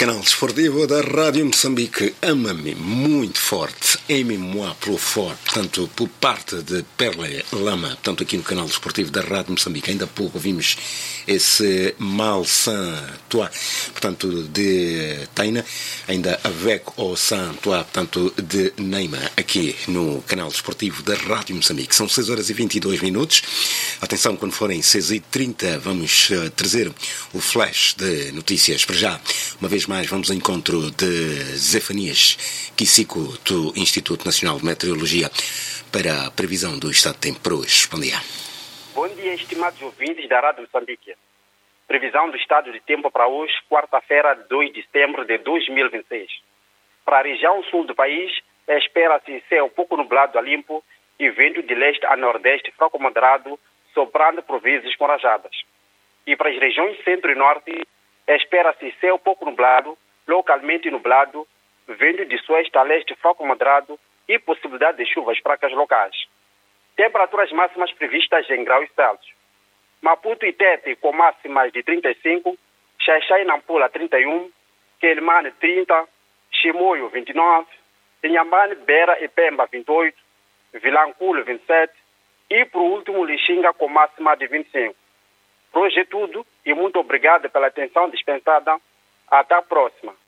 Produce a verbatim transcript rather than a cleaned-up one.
Canal Desportivo da Rádio Moçambique, ama-me muito forte, aime-moi pelo forte, portanto, por parte de Perle Lama, portanto, aqui no Canal Desportivo da Rádio Moçambique. Ainda há pouco ouvimos esse Malsan Toi, portanto, de Taina, ainda avec o San Toi, portanto, de Neima, aqui no Canal Desportivo da Rádio Moçambique. São seis horas e vinte e dois minutos. Atenção, quando forem seis e trinta, vamos uh, trazer o flash de notícias. Para já, uma vez mais, vamos ao encontro de Zefanias Kisico, do Instituto Nacional de Meteorologia, para a previsão do estado de tempo para hoje. Bom dia. Bom dia, estimados ouvintes da Rádio Moçambique. Previsão do estado de tempo para hoje, quarta-feira, dois de setembro de dois mil e vinte e seis. Para a região sul do país, espera-se céu pouco nublado a limpo e vento de leste a nordeste fraco moderado, soprando por vezes com rajadas. E para as regiões centro e norte, espera-se céu pouco nublado, localmente nublado, vento de sueste a leste fraco moderado e possibilidade de chuvas fracas locais. Temperaturas máximas previstas em graus Celsius. Maputo e Tete com máximas de trinta e cinco, Xaixai e Nampula trinta e um, Quelimane trinta, Chimoio vinte e nove, Inhambane, Beira e Pemba vinte e oito, Vilanculo vinte e sete e, por último, Lixinga com máxima de vinte e cinco. Por hoje é tudo e muito obrigado pela atenção dispensada. Até a próxima.